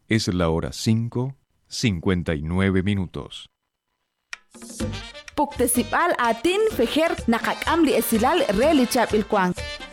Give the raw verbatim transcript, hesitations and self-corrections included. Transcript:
Es la hora cinco, cincuenta y nueve minutos. Puktasipal atin feher nakakam li esilal relichap ilkwang.